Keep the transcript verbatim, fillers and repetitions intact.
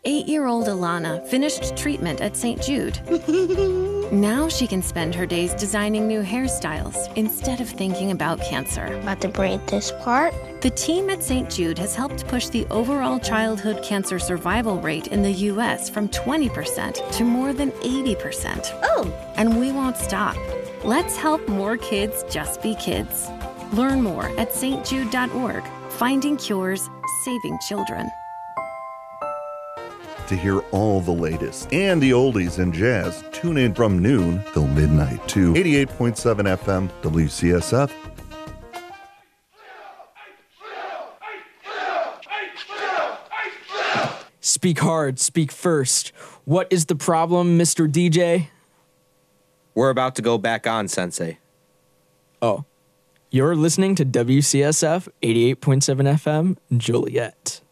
Eight-year-old Alana finished treatment at Saint Jude. Now she can spend her days designing new hairstyles instead of thinking about cancer. About to braid this part. The team at Saint Jude has helped push the overall childhood cancer survival rate in the U S from twenty percent to more than eighty percent. Oh! And we won't stop. Let's help more kids just be kids. Learn more at s t jude dot org. Finding cures, saving children. To hear all the latest and the oldies in jazz, tune in from noon till midnight to eighty-eight point seven F M W C S F. Speak hard, speak first. What is the problem, Mister D J? We're about to go back on, Sensei. Oh. You're listening to W C S F eighty-eight point seven F M, Joliet.